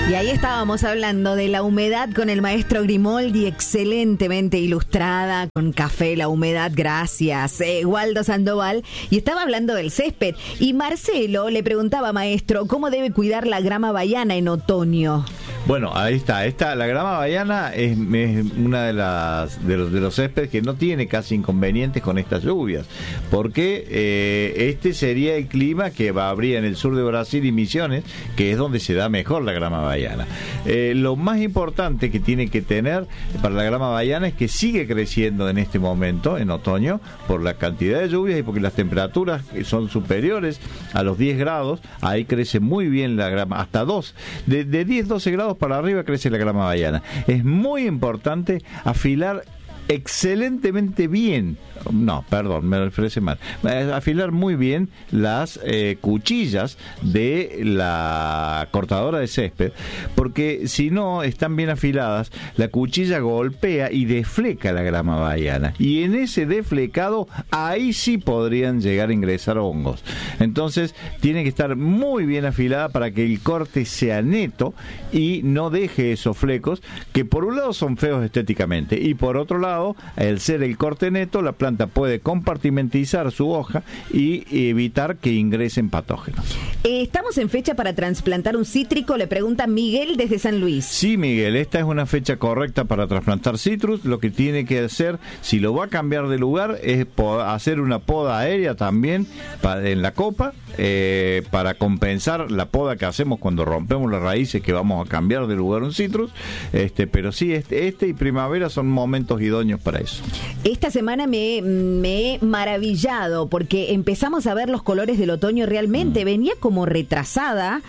Y ahí estábamos hablando de la humedad con el maestro Grimoldi, excelentemente ilustrada, con café, la humedad, gracias, Waldo Sandoval, y estaba hablando del césped. Y Marcelo le preguntaba, maestro, ¿cómo debe cuidar la grama baiana en otoño? Bueno, ahí está. La grama baiana es una de los céspedes que no tiene casi inconvenientes con estas lluvias, porque este sería el clima que habría en el sur de Brasil y Misiones, que es donde se da mejor la grama baiana. Lo más importante que tiene que tener para la grama baiana es que sigue creciendo en este momento, en otoño, por la cantidad de lluvias y porque las temperaturas son superiores a los 10 grados. Ahí crece muy bien la grama, hasta 2, de 10-12 grados para arriba crece la grama baiana. Es muy importante afilar excelentemente bien, me expresé mal, afilar muy bien las cuchillas de la cortadora de césped, porque si no están bien afiladas, la cuchilla golpea y defleca la grama baiana, y en ese deflecado ahí sí podrían llegar a ingresar hongos. Entonces tiene que estar muy bien afilada para que el corte sea neto y no deje esos flecos que por un lado son feos estéticamente y por otro lado, al ser el corte neto, la planta puede compartimentizar su hoja y evitar que ingresen patógenos. ¿Estamos en fecha para trasplantar un cítrico? Le pregunta Miguel desde San Luis. Sí, Miguel, esta es una fecha correcta para trasplantar citrus. Lo que tiene que hacer, si lo va a cambiar de lugar, es hacer una poda aérea también en la copa, para compensar la poda que hacemos cuando rompemos las raíces, que vamos a cambiar de lugar un citrus. Pero sí, este y primavera son momentos idóneos para eso. Esta semana me he maravillado porque empezamos a ver los colores del otoño realmente. Venía como retrasada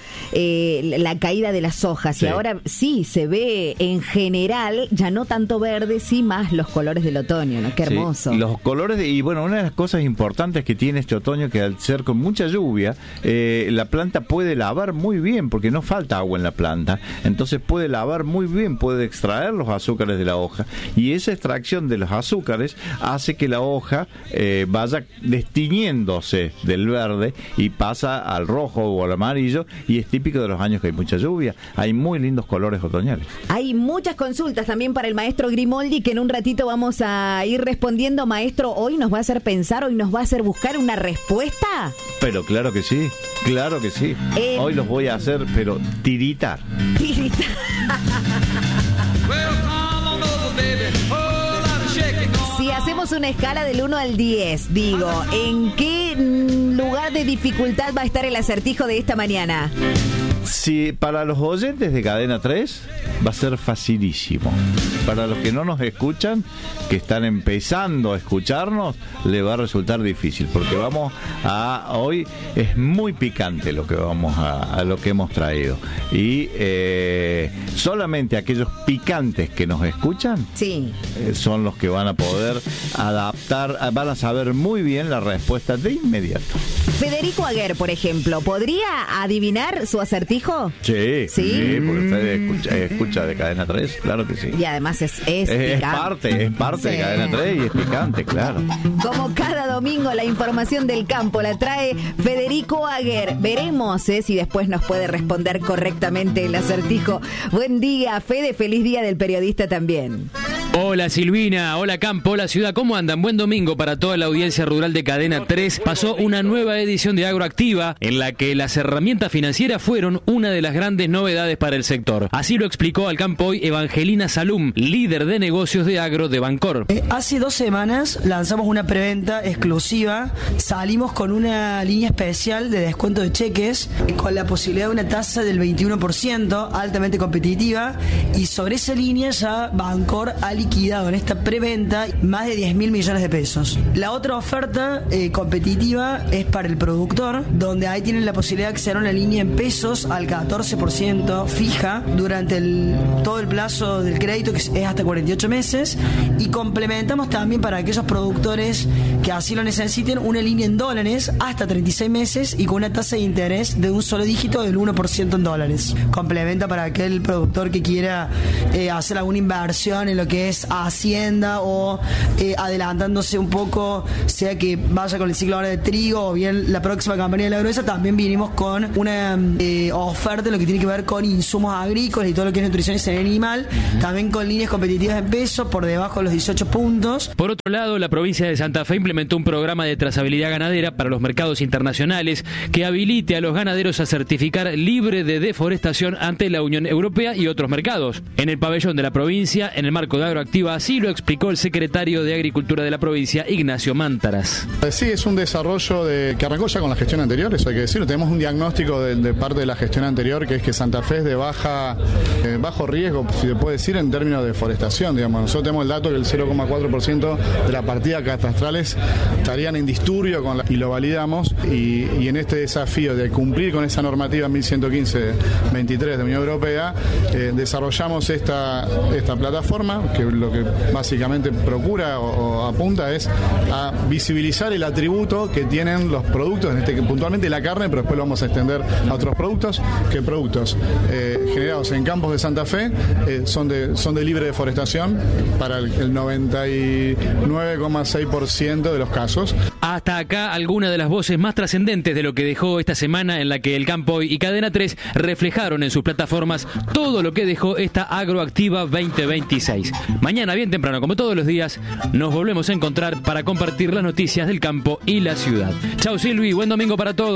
la caída de las hojas, sí. Y ahora sí se ve en general ya no tanto verde, sí más los colores del otoño, ¿no? Qué hermoso. Sí, los colores y bueno, una de las cosas importantes que tiene este otoño, que al ser con mucha lluvia, la planta puede lavar muy bien porque no falta agua en la planta, entonces puede lavar muy bien, puede extraer los azúcares de la hoja, y esa extracción de los azúcares hace que la hoja vaya destiñéndose del verde y pasa al rojo o al amarillo, y es típico de los años que hay mucha lluvia. Hay muy lindos colores otoñales. Hay muchas consultas también para el maestro Grimoldi, que en un ratito vamos a ir respondiendo. Maestro, hoy nos va a hacer pensar, hoy nos va a hacer buscar una respuesta. Pero claro que sí. Hoy los voy a hacer, pero tiritar. Si hacemos una escala del 1 al 10, digo, ¿en qué lugar de dificultad va a estar el acertijo de esta mañana? Sí, para los oyentes de Cadena 3 va a ser facilísimo. Para los que no nos escuchan, que están empezando a escucharnos, le va a resultar difícil, porque hoy es muy picante lo que lo que hemos traído, y solamente aquellos picantes que nos escuchan, sí, son los que van a poder adaptar, van a saber muy bien la respuesta de inmediato. Federico Aguer, por ejemplo, ¿podría adivinar su acertijo? Sí, porque Fede escucha de Cadena 3, claro que sí. Y además es picante. Es parte de Cadena 3 y es picante, claro. Como cada domingo, la información del campo la trae Federico Aguer. Veremos si después nos puede responder correctamente el acertijo. Buen día, Fede, feliz día del periodista también. Hola Silvina, hola campo, hola ciudad, ¿cómo andan? Buen domingo para toda la audiencia rural de Cadena 3. Pasó una nueva edición de Agroactiva en la que las herramientas financieras fueron una de las grandes novedades para el sector. Así lo explicó al campo hoy Evangelina Salum, líder de negocios de agro de Bancor. Hace 2 semanas lanzamos una preventa exclusiva, salimos con una línea especial de descuento de cheques con la posibilidad de una tasa del 21%, altamente competitiva, y sobre esa línea ya Bancor ha liquidado en esta preventa más de 10.000 millones de pesos. La otra oferta competitiva es para el productor, donde ahí tienen la posibilidad de acceder a una línea en pesos al 14% fija durante todo el plazo del crédito, que es hasta 48 meses, y complementamos también para aquellos productores que así lo necesiten, una línea en dólares hasta 36 meses y con una tasa de interés de un solo dígito del 1% en dólares. Complementa para aquel productor que quiera hacer alguna inversión en lo que es Hacienda o adelantándose un poco, sea que vaya con el ciclo ahora de trigo o bien la próxima campaña de la gruesa. También vinimos con una oferta en lo que tiene que ver con insumos agrícolas y todo lo que es nutrición y sanidad animal, también con líneas competitivas en peso por debajo de los 18 puntos. Por otro lado, la provincia de Santa Fe implementó un programa de trazabilidad ganadera para los mercados internacionales que habilite a los ganaderos a certificar libre de deforestación ante la Unión Europea y otros mercados. En el pabellón de la provincia, en el marco de Agroactiva, así lo explicó el secretario de Agricultura de la provincia, Ignacio Mántaras. Sí, es un desarrollo que arrancó ya con la gestión anterior, eso hay que decirlo. Tenemos un diagnóstico de parte de la gestión anterior, que es que Santa Fe es de bajo riesgo, si se puede decir, en términos de deforestación. Digamos. Nosotros tenemos el dato que el 0,4% de las partidas catastrales estarían en disturbio y lo validamos. Y en este desafío de cumplir con esa normativa 1115-23 de la Unión Europea, desarrollamos esta plataforma que lo que básicamente procura o apunta es a visibilizar el atributo que tienen los productos, puntualmente la carne, pero después lo vamos a extender a otros productos, que productos generados en campos de Santa Fe son de libre deforestación para el 99,6% de los casos. Hasta acá algunas de las voces más trascendentes de lo que dejó esta semana, en la que El Campo y Cadena 3 reflejaron en sus plataformas todo lo que dejó esta Agroactiva 2026. Mañana, bien temprano, como todos los días, nos volvemos a encontrar para compartir las noticias del campo y la ciudad. Chau, Silvi, buen domingo para todos.